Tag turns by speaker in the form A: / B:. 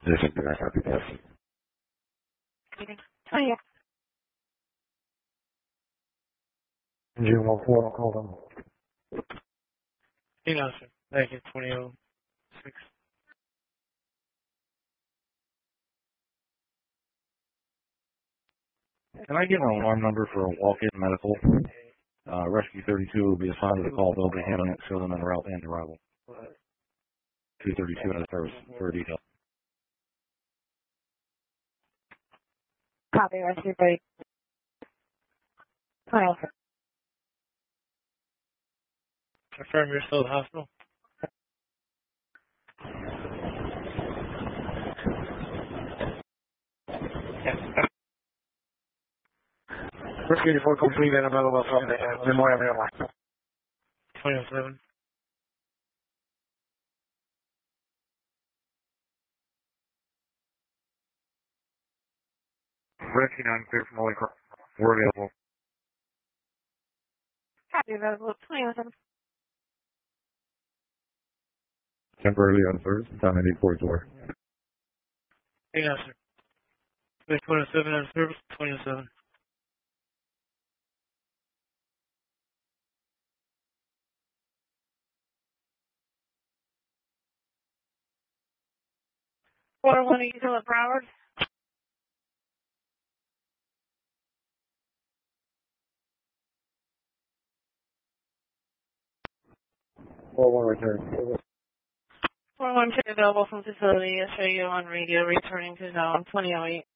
A: This is the copy test.
B: Oh, yeah.
A: Engine 14, call them.
C: Hang on, sir. Back at 2006.
A: Can I get an alarm number for a walk-in medical? Rescue 32 will be assigned to the call building handling it, so them en route and arrival. 232 in the service for detail.
B: Copy, rescue 3. Hi, sir.
C: Confirm you're still at the hospital.
A: Rescue 84 complete and available from the Memorial Airline.
C: 2007.
A: Rescue 9 clear from Holy Cross. We're available.
B: Copy, available 2007.
A: Temporarily unserved. Time 844.
C: Hang on, sir. Back 2007 out of service. 2007.
B: Water 1, are you still at Broward?
A: 4-1 return.
B: 412 available from facility. I'll show you on radio returning to zone 2008.